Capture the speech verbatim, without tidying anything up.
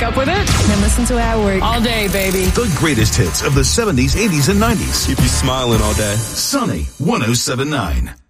up with it? And listen to it at work. All day, baby. The greatest hits of the seventies, eighties, and nineties. Keep you smiling all day. Sunny one oh seven point nine.